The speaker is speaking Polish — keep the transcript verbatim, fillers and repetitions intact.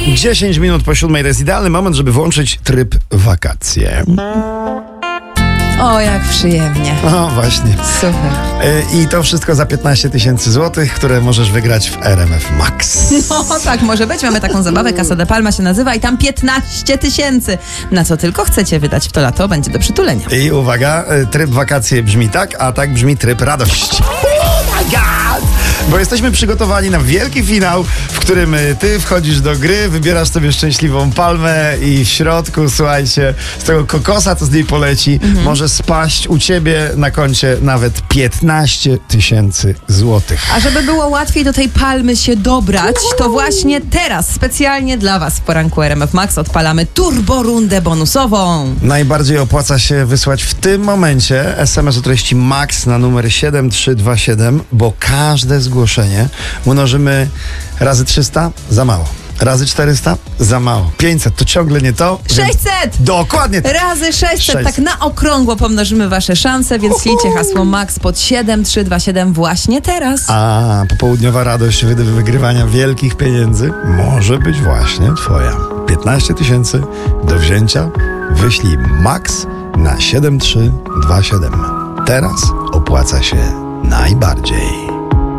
dziesięć minut po siódmej to jest idealny moment, żeby włączyć tryb wakacje. O, jak przyjemnie. O, właśnie. Super. I to wszystko za piętnaście tysięcy złotych, które możesz wygrać w R M F Max. No tak, może być. Mamy taką zabawę, Casa de Palma się nazywa i tam piętnaście tysięcy. Na co tylko chcecie wydać w to lato, będzie do przytulenia. I uwaga, tryb wakacje brzmi tak, a tak brzmi tryb radość. Oh my God! Bo jesteśmy przygotowani na wielki finał, w którym ty wchodzisz do gry, wybierasz sobie szczęśliwą palmę i w środku, słuchajcie, z tego kokosa, co z niej poleci, mhm. może spaść u ciebie na koncie nawet piętnaście tysięcy złotych. A żeby było łatwiej do tej palmy się dobrać, to właśnie teraz specjalnie dla was w poranku R M F Max odpalamy turbo rundę bonusową. Najbardziej opłaca się wysłać w tym momencie es em es o treści MAX na numer siedem trzy dwa siedem, bo każde zgłoszenie mnożymy razy trzysta za mało. Razy czterysta? Za mało. pięćset to ciągle nie to. sześćset! Dokładnie. Razy sześćset. sześćset. Tak na okrągło pomnożymy wasze szanse, więc ślijcie hasło MAX pod siedem trzy dwa siedem właśnie teraz. A popołudniowa radość wy- wygrywania wielkich pieniędzy może być właśnie twoja. piętnaście tysięcy do wzięcia. Wyślij MAX na siedem trzy dwa siedem. Teraz opłaca się najbardziej.